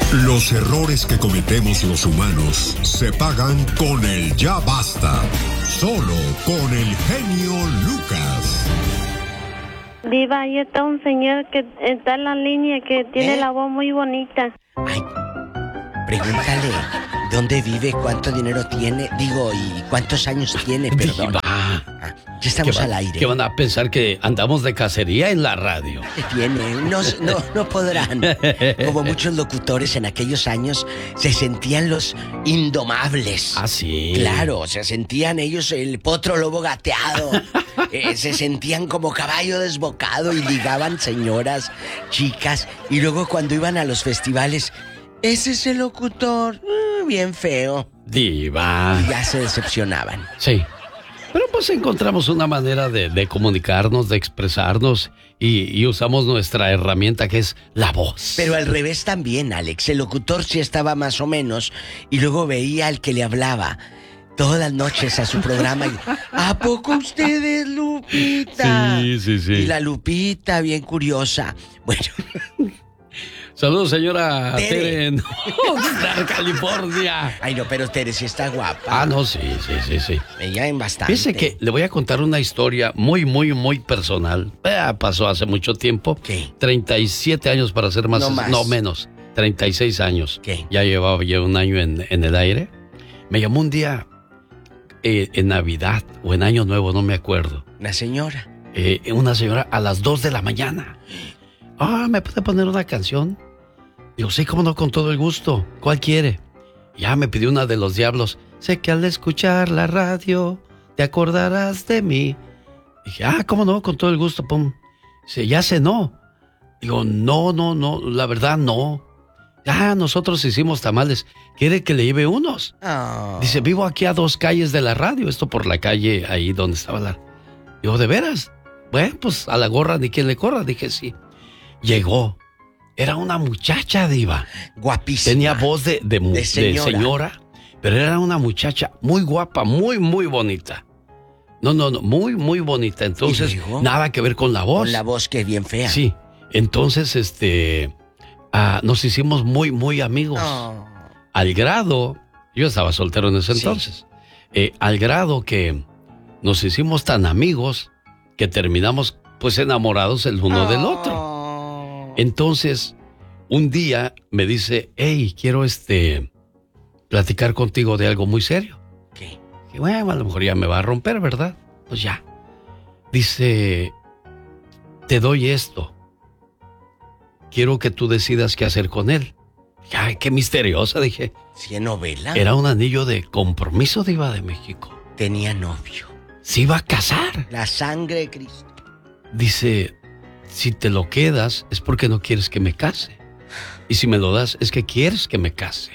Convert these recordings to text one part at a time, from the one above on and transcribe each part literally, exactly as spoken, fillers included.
Los errores que cometemos los humanos se pagan con el ya basta. Solo con el genio Lucas. Diva, ahí está un señor que está en la línea que tiene ¿Eh? la voz muy bonita. Ay, pregúntale dónde vive, cuánto dinero tiene, digo, y cuántos años tiene, perdón. Diva. Ah, ya estamos va, al aire. ¿Qué van a pensar que andamos de cacería en la radio? ¿Qué tiene? No, no, no podrán. Como muchos locutores en aquellos años se sentían los indomables. Ah, sí. Claro, se sentían ellos el potro lobo gateado. eh, se sentían como caballo desbocado y ligaban señoras, chicas. Y luego cuando iban a los festivales, ese es el locutor, mm, bien feo. Diva. Y ya se decepcionaban. Sí. Pero pues encontramos una manera de, de comunicarnos, de expresarnos y, y usamos nuestra herramienta que es la voz. Pero al revés también, Alex. El locutor sí estaba más o menos y luego veía al que le hablaba todas las noches a su programa y, ¿a poco usted es Lupita? Sí, sí, sí. Y la Lupita, bien curiosa. Bueno... Saludos, señora Tere. Tere, en California. Ay, no, pero Tere sí está guapa. Ah, no, sí, sí, sí, sí. Me llaman bastante. Fíjese que le voy a contar una historia muy, muy, muy personal. Eh, pasó hace mucho tiempo. ¿Qué? treinta y siete años para ser más... No más. No, menos. treinta y seis años. ¿Qué? Ya llevaba ya un año en, en el aire. Me llamó un día eh, en Navidad o en Año Nuevo, no me acuerdo. Una señora. Eh, una señora a las dos de la mañana. Ah, ¿me puede poner una canción? Digo, sí, cómo no, con todo el gusto. ¿Cuál quiere? Ya me pidió una de Los Diablos. Sé que al escuchar la radio te acordarás de mí. Dije, ah, cómo no, con todo el gusto, pum. Dice, ¿ya cenó? Digo, no, no, no, la verdad no. Ah, nosotros hicimos tamales. ¿Quiere que le lleve unos? Oh. Dice, vivo aquí a dos calles de la radio. Esto por la calle ahí donde estaba la... Digo, ¿de veras? Bueno, pues a la gorra ni quien le corra. Dije, sí. Llegó. Era una muchacha, Diva. Guapísima. Tenía voz de, de, De de señora. señora, pero era una muchacha muy guapa, muy, muy bonita. No, no, no, muy, muy bonita. Entonces, nada que ver con la voz. Con la voz que es bien fea. Sí. Entonces, este, ah, nos hicimos muy, muy amigos. Oh. Al grado, yo estaba soltero en ese Sí. entonces, eh, al grado que nos hicimos tan amigos que terminamos, pues, enamorados el uno Oh. del otro. Entonces, un día me dice, hey, quiero este platicar contigo de algo muy serio. ¿Qué? Y bueno, a lo mejor ya me va a romper, ¿verdad? Pues ya. Dice, te doy esto. Quiero que tú decidas qué hacer con él. Ay, qué misteriosa, dije. ¿Sí, en novela? Era un anillo de compromiso, Diva de México. Tenía novio. Se iba a casar. La sangre de Cristo. Dice, si te lo quedas es porque no quieres que me case. Y si me lo das es que quieres que me case.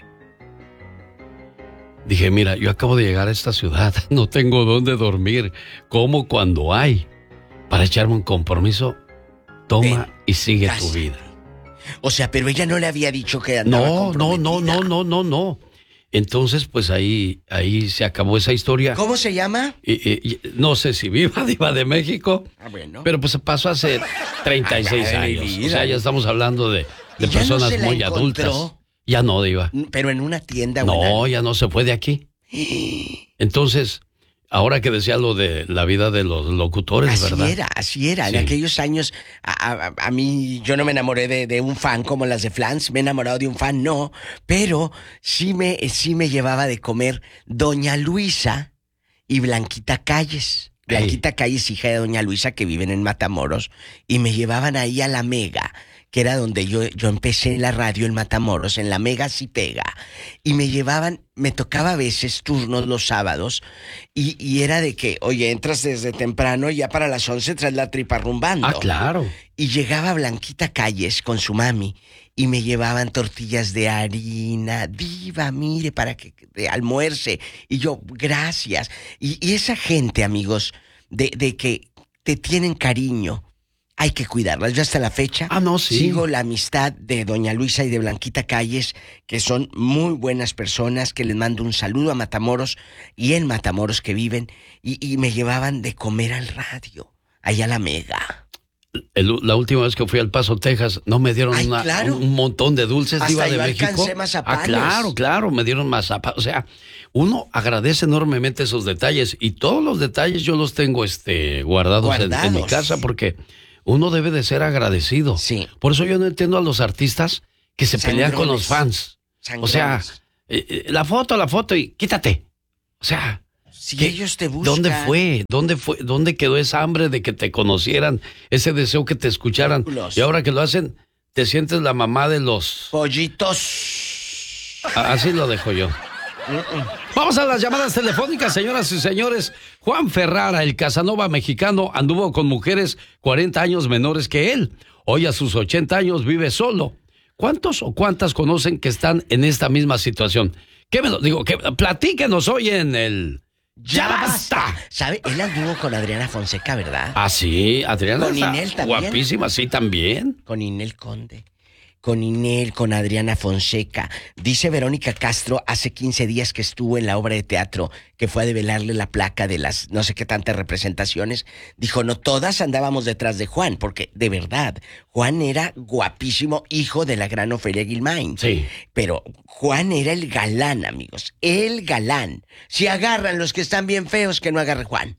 Dije, mira, yo acabo de llegar a esta ciudad. No tengo dónde dormir. Como cuando hay. Para echarme un compromiso, toma Ven, y sigue cásate. tu vida. O sea, pero ella no le había dicho que andaba No, no, no, comprometida. no, no, no, no. Entonces, pues ahí, ahí se acabó esa historia. ¿Cómo se llama? Y, y- y no sé si viva, Diva de México. Ah, bueno. Pero pues pasó hace treinta y seis Ay, años. vida. O sea, ya estamos hablando de, de ¿Y ya no personas se la muy encontró? adultas. Ya no, Diva. Pero en una tienda. o No, en ya no se fue de aquí. algo. Entonces, ahora que decía lo de la vida de los locutores, Así ¿verdad? era, así era. Sí. En aquellos años, a, a- a mí, yo no me enamoré de, de un fan como las de Flans, me he enamorado de un fan, no. Pero sí me, sí me llevaba de comer Doña Luisa y Blanquita Calles. Ey. Blanquita Calles, hija de Doña Luisa, que viven en Matamoros. Y me llevaban ahí a la Mega, que era donde yo, yo empecé en la radio en Matamoros, en la Mega sí pega. Y me llevaban, me tocaba a veces turnos los sábados, y, y era de que, oye, entras desde temprano y ya para las once traes la tripa rumbando. Ah, claro. Y llegaba Blanquita Calles con su mami y me llevaban tortillas de harina. Diva, mire, para que de almuerce. Y yo, gracias. Y, y esa gente, amigos, de, de que te tienen cariño, hay que cuidarlas. Yo hasta la fecha Ah, no, sí. sigo la amistad de Doña Luisa y de Blanquita Calles, que son muy buenas personas, que les mando un saludo a Matamoros y en Matamoros que viven, y, y me llevaban de comer al radio, allá a la Mega. el, la última vez que fui al Paso, Texas, no me dieron Ay, una, claro. un, un montón de dulces, Hasta Diva de yo México. alcancé mazapanes. Ah, claro, claro, me dieron mazapanes. O sea, uno agradece enormemente esos detalles y todos los detalles yo los tengo este, guardados, guardados. En, en mi casa porque uno debe de ser agradecido. Sí. Por eso yo no entiendo a los artistas que se Sangrones. pelean con los fans. Sangrones. O sea, eh, eh, la foto, la foto y quítate. O sea... Si ¿Qué? ellos te buscan. ¿Dónde fue? ¿Dónde fue? ¿Dónde quedó esa hambre de que te conocieran? Ese deseo que te escucharan. Los. Y ahora que lo hacen, te sientes la mamá de los... Pollitos. Así lo dejo yo. Vamos a las llamadas telefónicas, señoras y señores. Juan Ferrara, el Casanova mexicano, anduvo con mujeres cuarenta años menores que él. Hoy a sus ochenta años vive solo. ¿Cuántos o cuántas conocen que están en esta misma situación? ¿Qué me lo digo? Que platíquenos hoy en el... ¡Ya basta! ¿Sabe? Él anduvo con Adriana Fonseca, ¿verdad? Ah, sí, Adriana. Con Inel también. Guapísima, sí, también. Con Inel Conde. Con Inel, con Adriana Fonseca. Dice Verónica Castro hace quince días que estuvo en la obra de teatro, que fue a develarle la placa de las no sé qué tantas representaciones. Dijo, no todas andábamos detrás de Juan, porque de verdad, Juan era guapísimo, hijo de la gran Ofelia Guilmain. Sí. Pero Juan era el galán, amigos, el galán. Si agarran los que están bien feos, que no agarre Juan.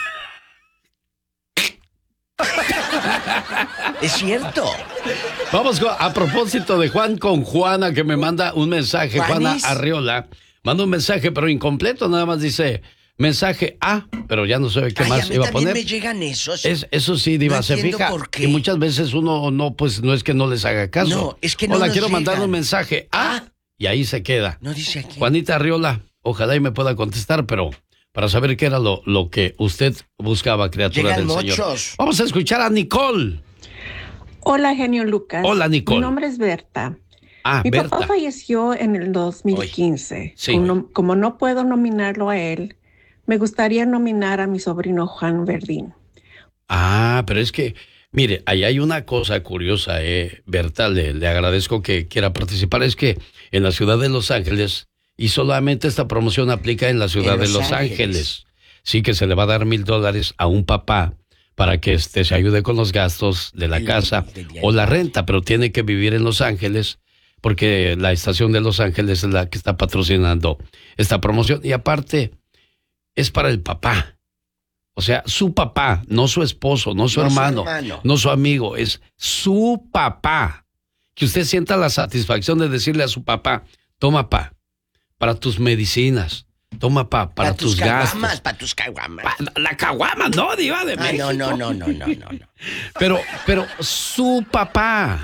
Es cierto. Vamos a propósito de Juan con Juana, que me manda un mensaje. ¿Juanis? Juana Arriola manda un mensaje, pero incompleto, nada más dice mensaje A, pero ya no sabe qué Ay, más a mí iba a poner. me llegan esos. Es, eso sí, Diva, No se entiendo fija. por qué. Y muchas veces uno no, pues no es que no les haga caso. No, es que no Hola, nos quiero mandar llegan. un mensaje A, Ah. y ahí se queda. No dice aquí. Juanita Arriola, ojalá y me pueda contestar, pero para saber qué era lo, lo que usted buscaba, criatura Llegan del Señor. muchos. Vamos a escuchar a Nicole. Hola, genio Lucas. Hola, Nicole. Mi nombre es Berta. Ah, Mi Berta. papá falleció en el dos mil quince. Sí. Como, como no puedo nominarlo a él, me gustaría nominar a mi sobrino Juan Verdín. Ah, pero es que, mire, ahí hay una cosa curiosa, eh, Berta, le, le agradezco que quiera participar. Es que en la ciudad de Los Ángeles, y solamente esta promoción aplica en la ciudad En de Los Los Ángeles. Ángeles. Sí, que se le va a dar mil dólares a un papá para que este se ayude con los gastos de la El- casa del día o a la día. renta, pero tiene que vivir en Los Ángeles porque la estación de Los Ángeles es la que está patrocinando esta promoción. Y aparte, es para el papá. O sea, su papá, no su esposo, no su No su hermano, hermano. no su amigo, es su papá. Que usted sienta la satisfacción de decirle a su papá, toma pa, para tus medicinas, toma pa, para Pa' tus, caguamas, gastos. para tus caguamas. Pa- la caguama, no, Diva de Ah, México. no, no, no, no, no, no, no. Pero, pero su papá.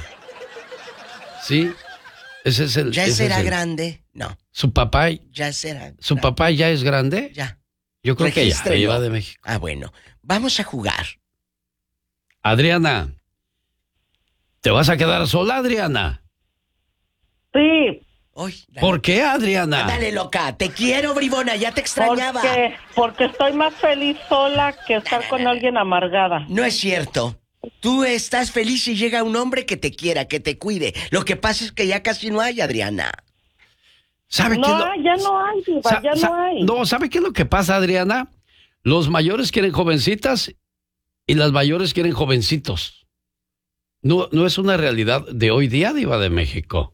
¿Sí? Ese es el. ¿Ya ese será es el- grande? No, Su papá, ya será. su grande. papá ya es grande. Ya. Yo creo que ya, Regístrelo. Diva de México. Ah, bueno. Vamos a jugar. Adriana, ¿te vas a quedar sola, Adriana? Sí, Hoy. dale. ¿Por qué, Adriana? Dale, loca. Te quiero, bribona. Ya te extrañaba. porque, porque estoy más feliz sola que estar con alguien amargada. No es cierto. Tú estás feliz si llega un hombre que te quiera, que te cuide. Lo que pasa es que ya casi no hay, Adriana. ¿Sabe qué es No lo- hay, ya no hay, Diva, sa- ya sa- no hay. No, ¿sabe qué es lo que pasa, Adriana? Los mayores quieren jovencitas y las mayores quieren jovencitos. No, no es una realidad de hoy día, Diva de México.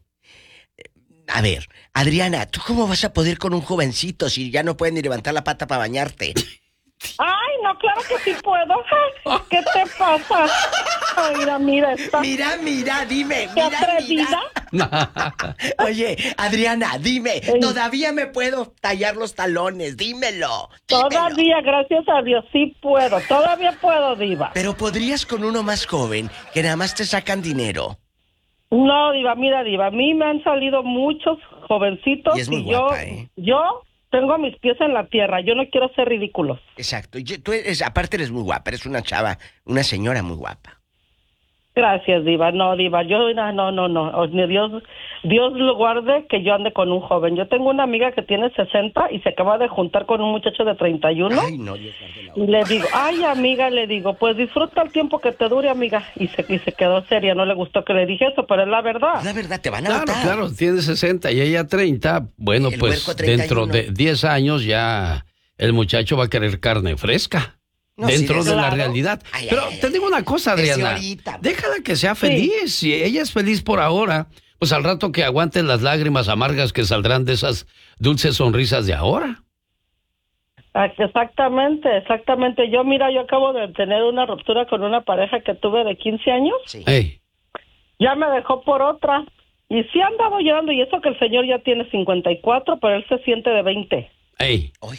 A ver, Adriana, ¿tú cómo vas a poder con un jovencito si ya no pueden ni levantar la pata para bañarte? Ay, no, claro que sí puedo. ¿Qué te pasa? Ay, mira, mira, esta. Mira, mira, dime, ¿Qué mira, atrevida? mira. Oye, Adriana, dime, Ey. todavía me puedo tallar los talones, dímelo. dímelo. Todavía, gracias a Dios, sí puedo. Todavía puedo, Diva. Pero podrías con uno más joven, que nada más te sacan dinero. No, Diva, mira, Diva, a mí me han salido muchos jovencitos Y es muy yo, guapa, ¿eh? yo tengo mis pies en la tierra. Yo no quiero ser ridículo. Exacto, y tú eres, aparte eres muy guapa, eres una chava, una señora muy guapa. Gracias, Diva. No, Diva, yo no, no, no, no. O- ni Dios, Dios lo guarde que yo ande con un joven. Yo tengo una amiga que tiene sesenta y se acaba de juntar con un muchacho de treinta y uno. Ay, no, Dios guarde la Y le digo, ay, amiga, le digo, pues disfruta el tiempo que te dure, amiga. Y se, y se quedó seria, no le gustó que le dije eso, pero es la verdad. La verdad, te van a Claro, matar. claro, tiene sesenta y ella treinta. Bueno, El pues huerco treinta y uno. dentro de diez años ya el muchacho va a querer carne fresca. No, dentro sí, de la claro. realidad. Ay, Pero ay, te digo una cosa, ay, Adriana. señorita. Déjala que sea feliz. Si ella es feliz por ahora, pues al rato que aguante las lágrimas amargas que saldrán de esas dulces sonrisas de ahora. Ah, Exactamente, exactamente. Yo, mira, yo acabo de tener una ruptura con una pareja que tuve de quince años. Sí. Ey, Ya me dejó por otra. Y sí andaba llorando, y eso que el señor ya tiene cincuenta y cuatro, pero él se siente de veinte. ey. Hoy.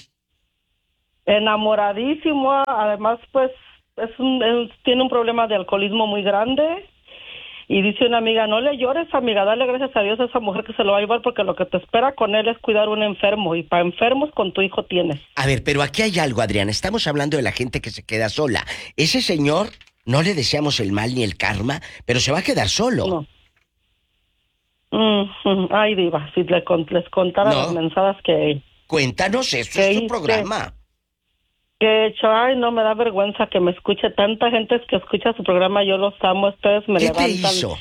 Enamoradísimo, además, pues, es un, es- tiene un problema de alcoholismo muy grande. Y dice una amiga, no le llores, amiga, dale gracias a Dios a esa mujer que se lo va a llevar, porque lo que te espera con él es cuidar a un enfermo, y para enfermos con tu hijo tienes. A ver, pero aquí hay algo, Adriana. Estamos hablando de la gente que se queda sola. Ese señor, no le deseamos el mal ni el karma, pero se va a quedar solo. No. Mm, mm, ay, diva, si le con- les contara No. las mensadas que, Cuéntanos, esto ¿Qué es tu hice? programa. que he hecho. Ay, no, me da vergüenza que me escuche tanta gente que escucha su programa. Yo los amo, ustedes me ¿Qué levantan. te hizo?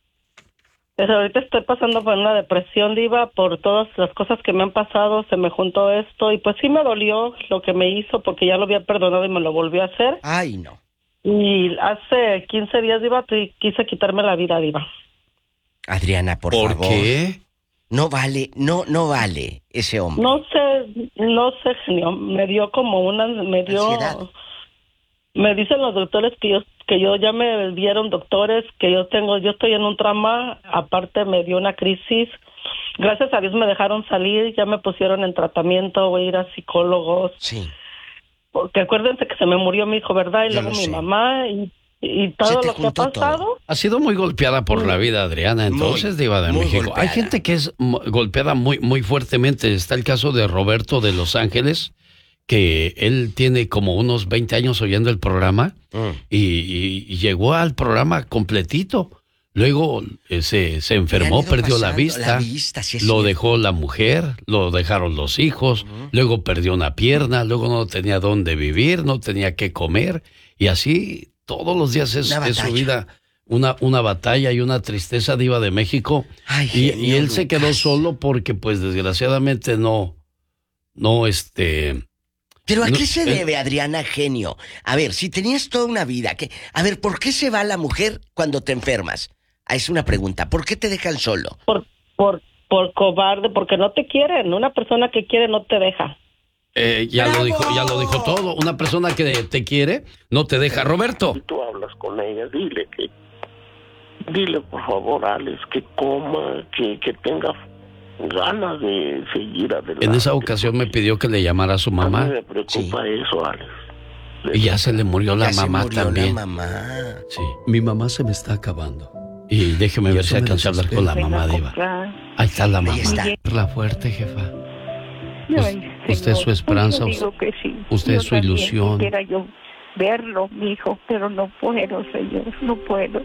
Pues ahorita estoy pasando por una depresión, diva, por todas las cosas que me han pasado. Se me juntó esto y pues sí me dolió lo que me hizo, porque ya lo había perdonado y me lo volvió a hacer. Ay, no. Y hace quince días, diva, t- quise quitarme la vida, diva. Adriana, por, ¿Por favor. qué? No vale, no, no vale ese hombre. No sé, no sé, genio. Me dio como una, me dio... Ansiedad. Me dicen los doctores que yo, que yo ya me vieron doctores, que yo tengo, yo estoy en un trauma, aparte me dio una crisis. Gracias a Dios me dejaron salir, ya me pusieron en tratamiento, voy a ir a psicólogos. Sí. Porque acuérdense que se me murió mi hijo, ¿verdad? Y Yo luego lo mi sé. mamá y, y Se todo te lo que ha juntó pasado. todo. Ha sido muy golpeada por la vida, Adriana, entonces, Muy, diva de muy México. golpeada. Hay gente que es mo- golpeada muy, muy fuertemente. Está el caso de Roberto de Los Ángeles, que él tiene como unos veinte años oyendo el programa Mm. y, y- y llegó al programa completito. Luego eh, se, se Le han enfermó, ido perdió la pasando vista, la vista, sí es lo cierto. dejó la mujer, lo dejaron los hijos, luego perdió una pierna, luego no tenía dónde vivir, no tenía qué comer, y así todos los días es, Una es su batalla. vida una, una batalla y una tristeza, diva de México. Ay, y, genio y él se quedó Lucas. solo porque pues desgraciadamente no, no este... ¿Pero a No, qué se eh. debe, Adriana, genio? A ver, si tenías toda una vida, que, a ver, ¿por qué se va la mujer cuando te enfermas? Ah, es una pregunta. ¿Por qué te dejan solo? Por, por, por cobarde, porque no te quieren. Una persona que quiere no te deja. Eh, ya ¡Bravo! lo dijo, ya lo dijo todo. Una persona que te quiere no te deja. Roberto, Si tú hablas con ella, dile que, dile por favor, Alex, que coma, que, que tenga ganas de seguir adelante. en esa ocasión me pidió que le llamara a su A mí mamá me preocupa eso, Alex. y ya se le murió la Ya se mamá murió también. la mamá. Sí, mi mamá se me está acabando. Y déjeme ver si me alcanzo a hablar con la desespero. mamá, Venga a diva. comprar. Ahí está la mamá. Ahí está. La fuerte, jefa. Ay, usted es su señor, esperanza, yo digo que sí. usted Yo es su también ilusión. Quisiera yo verlo, mi hijo, pero no puedo, señor, no puedo.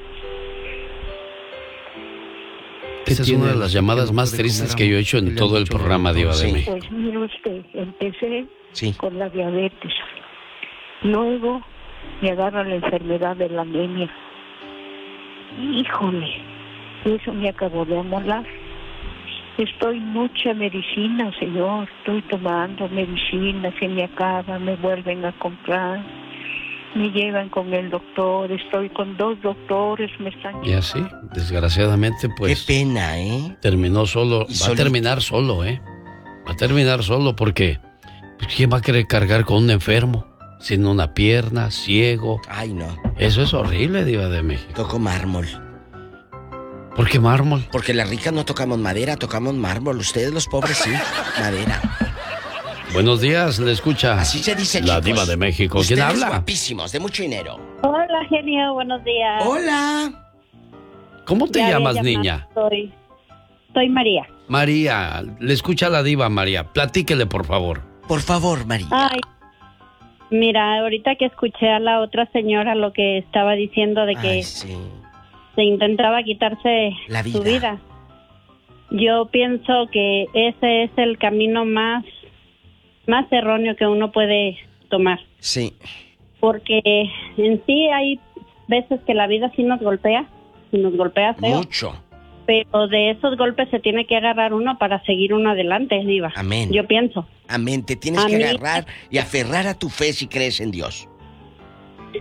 Esa es una de las llamadas más tristes que yo he hecho en todo el programa, Diva de Sí. México. Pues mire usted, empecé Sí. con la diabetes. Luego me agarra la enfermedad de la anemia. Híjole, eso me acabó de amolar. Estoy mucha medicina, señor. Estoy tomando medicina, se me acaba, me vuelven a comprar. Me llevan con el doctor, estoy con dos doctores, me están... Y así, desgraciadamente, pues Qué pena, ¿eh? terminó solo. Y Va a solito. terminar solo, ¿eh? Va a terminar solo porque pues, ¿quién va a querer cargar con un enfermo? Sin una pierna, ciego. Ay, no. Eso es horrible, Diva de México. Toco mármol. ¿Por qué mármol? Porque las ricas no tocamos madera, tocamos mármol. Ustedes los pobres sí, madera. Buenos días, le escucha. Así se dice, La chicos. Diva de México. ¿Quién Ustedes habla? guapísimos, de mucho dinero. Hola, genio, buenos días. Hola. ¿Cómo te Ya había llamas, llamado, niña? Soy, soy María. María, le escucha la Diva, María. Platíquele, por favor. Por favor, María. Ay, mira, ahorita que escuché a la otra señora lo que estaba diciendo de que Ay, sí. se intentaba quitarse La vida. su vida. Yo pienso que ese es el camino más, más erróneo que uno puede tomar. Sí. Porque en sí hay veces que la vida sí nos golpea, y nos golpea feo. Mucho. Pero de esos golpes se tiene que agarrar uno para seguir uno adelante, Diva. Amén. Yo pienso. Amén. Te tienes A que mí- agarrar y aferrar a tu fe si crees en Dios.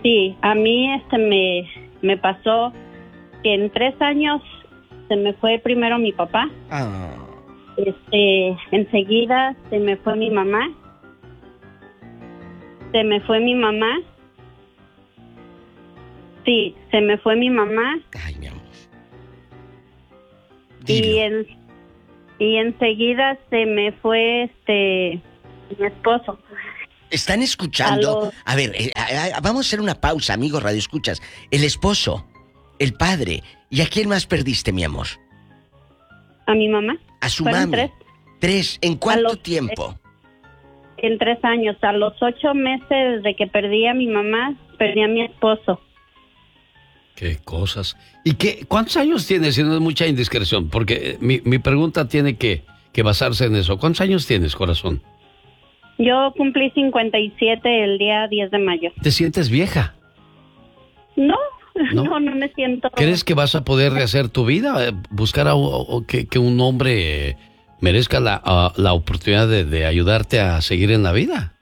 Sí, a mí este me, me pasó que en tres años se me fue primero mi papá. Ah. Este, enseguida se me fue mi mamá. Se me fue mi mamá. Sí, se me fue mi mamá. Ay, mi amor. Y Dilo. en, y enseguida se me fue este mi esposo. ¿Están escuchando? Aló. A ver, eh, a- a- vamos a hacer una pausa, amigos Radio Escuchas. El esposo, el padre. ¿Y a quién más perdiste, mi amor? A mi mamá. A su Fueron mami. tres. Tres. ¿En cuánto los- tiempo? En tres años. A los ocho meses de que perdí a mi mamá, perdí a mi esposo. Qué cosas. ¿Y qué, cuántos años tienes? Si no es mucha indiscreción, porque eh, mi, mi pregunta tiene que, que basarse en eso. ¿Cuántos años tienes, corazón? Yo cumplí cincuenta y siete el día diez de mayo. ¿Te sientes vieja? No, ¿No? no, no, me siento. ¿Crees que vas a poder rehacer tu vida? Eh, ¿Buscar a, o- o que, que un hombre eh, merezca la, a- la oportunidad de, de ayudarte a seguir en la vida?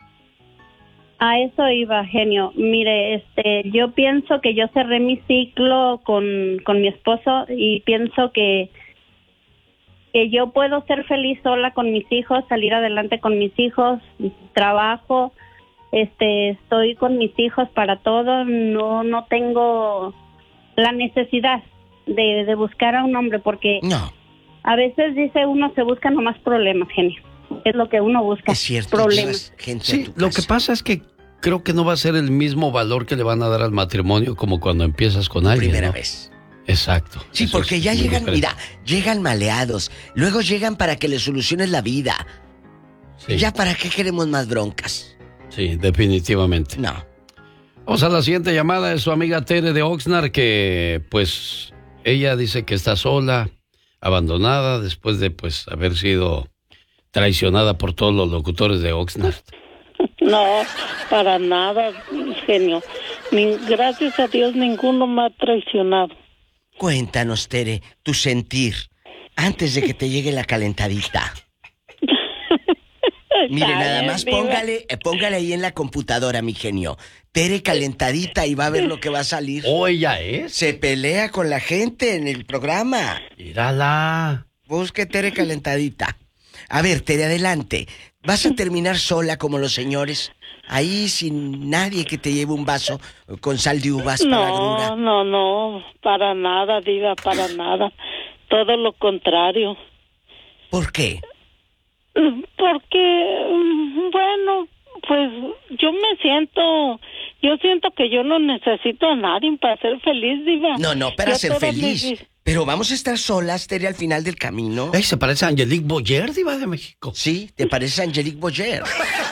A eso iba, genio. Mire, este, yo pienso que yo cerré mi ciclo con, con mi esposo y pienso que que yo puedo ser feliz sola con mis hijos, salir adelante con mis hijos, trabajo, este, estoy con mis hijos para todo, no no tengo la necesidad de, de buscar a un hombre porque No, a veces dice uno se busca nomás problemas, genio. Es lo que uno busca, es cierto. problemas. llevas gente a Sí, tu lo casa. que pasa es que creo que no va a ser el mismo valor que le van a dar al matrimonio como cuando empiezas con alguien, Primera ¿no? vez. Exacto. Sí, Eso porque es ya muy llegan, diferente. mira, llegan maleados, luego llegan para que les soluciones la vida. Sí, ¿Ya para qué queremos más broncas? sí, definitivamente. No. Vamos a la siguiente llamada, es su amiga Tere de Oxnard, que pues ella dice que está sola, abandonada, después de pues haber sido traicionada por todos los locutores de Oxnard. No, para nada, genio. Ni- gracias a Dios ninguno me ha traicionado. Cuéntanos, Tere, tu sentir antes de que te llegue la calentadita. Mire, Está nada bien, más diva. póngale, eh, póngale ahí en la computadora, mi genio. Tere calentadita y va a ver lo que va a salir. ¿Oh, ella es? Se pelea con la gente en el programa. Mírala. Busque Tere calentadita. A ver, Tere, adelante. ¿Vas a terminar sola como los señores? Ahí sin nadie que te lleve un vaso con sal de uvas para la No, grura. no, no, para nada, diva, para nada. Todo lo contrario. ¿Por qué? Porque, mm, bueno, pues yo me siento, yo siento que yo no necesito a nadie para ser feliz, diva. No, no, para Yo ser toda mi feliz. vi- Pero vamos a estar solas, Tere, al final del camino. Ey, se parece a Angelique Boyer, diva de México. Sí, ¿te parece a Angelique Boyer?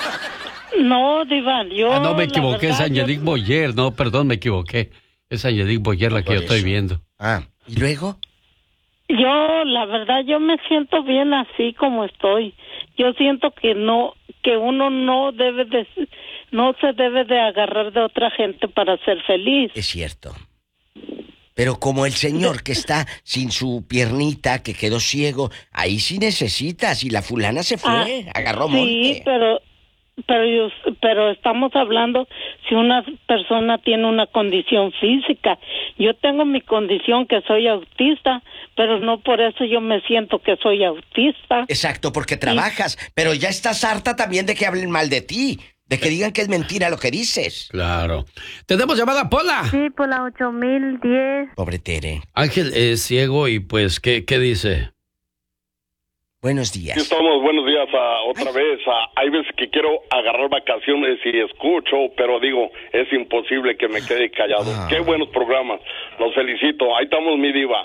No, diva, yo... Ah, no, me la equivoqué, es verdad, yo- Angelique Boyer. No, perdón, me equivoqué. Es Angelique Boyer la que Por yo estoy eso. viendo. Ah, ¿y luego? Yo, la verdad, yo me siento bien así como estoy. Yo siento que no, que uno no debe de, no se debe de agarrar de otra gente para ser feliz. Es cierto. Pero como el señor que está sin su piernita, que quedó ciego, ahí sí necesitas. Y la fulana se fue, Ah, agarró sí, monte. pero, pero, yo- pero estamos hablando si una persona tiene una condición física. Yo tengo mi condición que soy autista, pero no por eso yo me siento que soy autista. Exacto, porque trabajas. Pero ya estás harta también de que hablen mal de ti. De que digan que es mentira lo que dices. Claro. Tenemos llamada, Pola. Sí, por la ocho mil diez. Pobre Tere. Ángel es ciego y pues, ¿qué, qué dice? Buenos Aquí días. estamos, buenos días ah, otra vez. Ah, hay veces que quiero agarrar vacaciones y escucho, pero digo, es imposible que me quede callado. Ah. Qué buenos programas, los felicito. Ahí estamos, mi diva.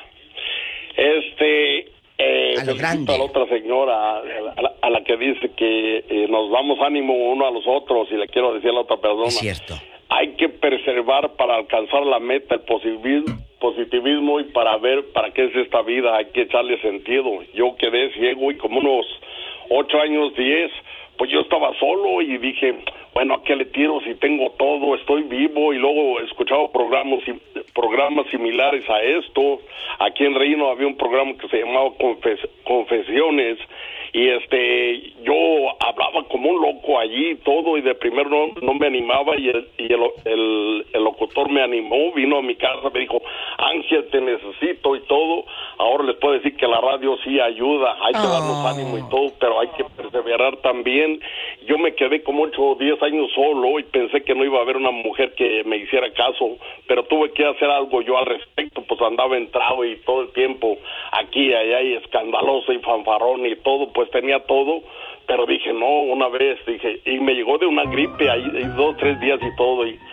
Este, eh, A lo felicito grande. a la otra señora, a la, a la que dice que eh, nos damos ánimo uno a los otros, y le quiero decir a la otra persona. Es cierto. Hay que preservar para alcanzar la meta el positivismo, positivismo y para ver para qué es esta vida, hay que echarle sentido. Yo quedé ciego y como unos ocho años, diez, pues yo estaba solo y dije, bueno, ¿a qué le tiro si tengo todo? Estoy vivo. Y luego he escuchado programas, programas similares a esto. Aquí en Reino había un programa que se llamaba Confes- Confesiones, y este, yo hablaba como un loco allí y todo, y de primero no, no me animaba, y, el, y el, el, el locutor me animó, vino a mi casa, me dijo, Ángel, te necesito y todo. Ahora les puedo decir que la radio sí ayuda, hay que oh. darnos ánimo y todo, pero hay que perseverar también. Yo me quedé como ocho o diez años solo y pensé que no iba a haber una mujer que me hiciera caso, pero tuve que hacer algo yo al respecto, pues andaba entrado y todo el tiempo aquí y allá y escandaloso y fanfarrón y todo, pues tenía todo, pero dije no, una vez, dije, y me llegó de una gripe ahí dos, tres días y todo, y